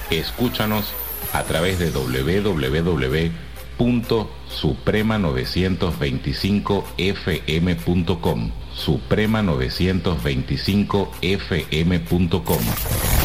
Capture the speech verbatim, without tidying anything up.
Escúchanos a través de doble u doble u doble u punto suprema novecientos veinticinco f m punto com, suprema novecientos veinticinco f m punto com.